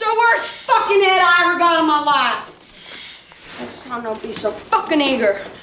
the worst fucking head I ever got in my life. Next time, don't be so fucking eager.